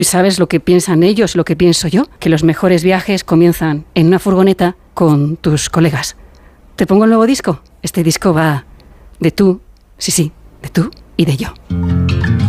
¿Sabes lo que piensan ellos, lo que pienso yo? Que los mejores viajes comienzan en una furgoneta con tus colegas. ¿Te pongo el nuevo disco? Este disco va de tú, sí, de tú y de yo.